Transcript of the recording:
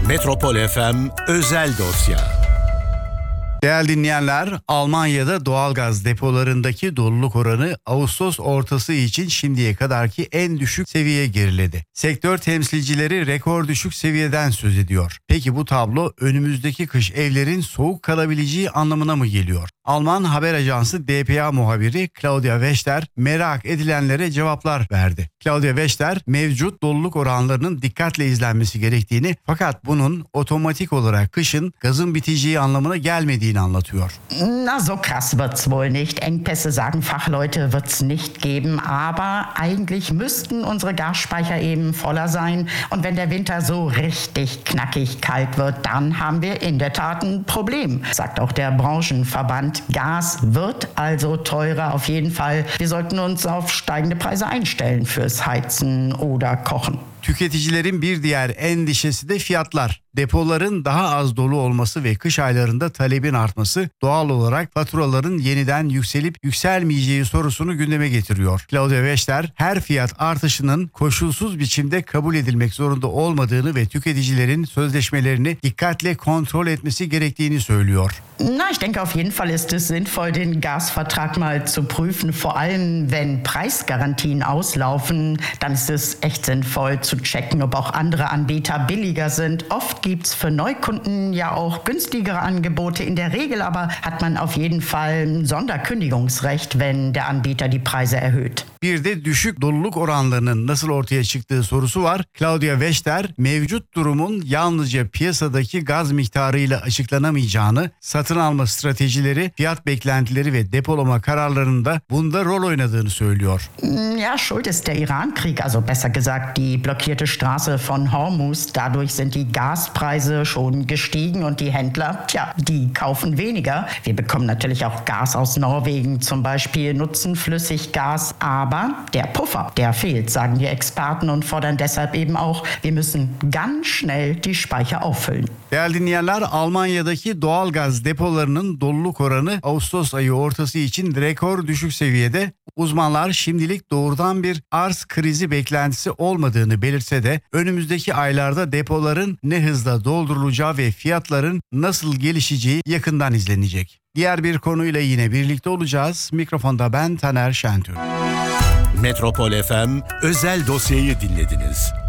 Metropol FM özel dosya. Değerli dinleyenler, Almanya'da doğalgaz depolarındaki doluluk oranı Ağustos ortası için şimdiye kadarki en düşük seviyeye geriledi. Sektör temsilcileri rekor düşük seviyeden söz ediyor. Peki bu tablo önümüzdeki kış evlerin soğuk kalabileceği anlamına mı geliyor? Alman haber ajansı dpa muhabiri Claudia Wächter merak edilenlere cevaplar verdi. Claudia Wächter mevcut doluluk oranlarının dikkatle izlenmesi gerektiğini, fakat bunun otomatik olarak kışın gazın biteceği anlamına gelmediğini anlatıyor. Na, so krass wird's wohl nicht. Engpässe, sagen Fachleute, wird's nicht geben. Aber eigentlich müssten unsere Gasspeicher eben voller sein. Und wenn der Winter so richtig knackig kalt wird, dann haben wir in der Tat ein Problem, sagt auch der Branchenverband. Gas wird also teurer auf jeden Fall. Wir sollten uns auf steigende Preise einstellen fürs Heizen oder Kochen. Tüketicilerin bir diğer endişesi de fiyatlar. Depoların daha az dolu olması ve kış aylarında talebin artması doğal olarak faturaların yeniden yükselip yükselmeyeceği sorusunu gündeme getiriyor. Claudia Wächter her fiyat artışının koşulsuz biçimde kabul edilmek zorunda olmadığını ve tüketicilerin sözleşmelerini dikkatle kontrol etmesi gerektiğini söylüyor. Na, ich denke, auf jeden Fall ist es sinnvoll, den Gasvertrag mal zu prüfen. Vor allem, wenn Preisgarantien auslaufen, dann ist es echt sinnvoll zu checken, ob auch andere Anbieter billiger sind. Oft gibt es für Neukunden ja auch günstigere Angebote. In der Regel aber hat man auf jeden Fall ein Sonderkündigungsrecht, wenn der Anbieter die Preise erhöht. Bir de düşük doluluk oranlarının nasıl ortaya çıktığı sorusu var. Claudia Wächter mevcut durumun yalnızca piyasadaki gaz miktarıyla açıklanamayacağını, satın alma stratejileri, fiyat beklentileri ve depolama kararlarında bunda rol oynadığını söylüyor. Ja, schuld ist der Iran-Krieg, also besser gesagt die blockierte Straße von Hormuz. Dadurch sind die Gaspreise schon gestiegen und die Händler, die kaufen weniger. Wir bekommen natürlich auch Gas aus Norwegen zum Beispiel, nutzen Flüssiggas, aber der Puffer, der fehlt, sagen die Experten und fordern deshalb eben auch, wir müssen ganz schnell die Speicher auffüllen. Değerli dinleyenler, Almanya'daki doğalgaz depolarının doluluk oranı Ağustos ayı ortası için rekor düşük seviyede. Uzmanlar şimdilik doğrudan bir arz krizi beklentisi olmadığını belirtse de önümüzdeki aylarda depoların ne hızla doldurulacağı ve fiyatların nasıl gelişeceği yakından izlenecek. Diğer bir konuyla yine birlikte olacağız. Mikrofonda ben Taner Şentürk. Metropol FM özel dosyayı dinlediniz.